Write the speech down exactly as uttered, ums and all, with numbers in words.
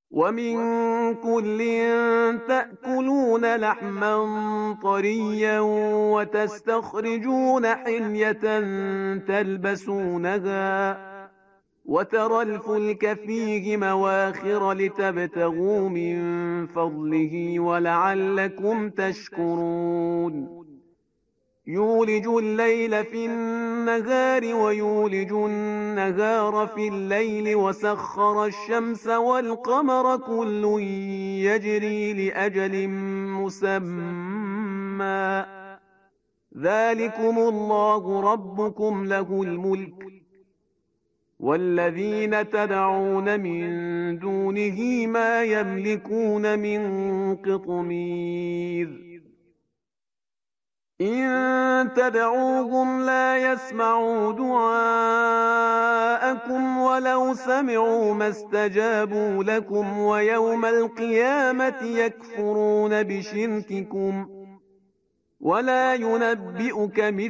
ومن كل تأكلون لحما طريا وتستخرجون حلية تلبسونها وترى الفلك فيه مواخر لتبتغوا من فضله ولعلكم تشكرون يولج الليل في النهار ويولج النهار في الليل وسخر الشمس والقمر كل يجري لأجل مسمى ذلكم الله ربكم له الملك والذين تدعون من دونه ما يملكون من قطمير إن تدعوهم لا يسمعوا دعاءكم ولو سمعوا ما استجابوا لكم ويوم القيامة يكفرون بشرككم ولا ينبئك مثل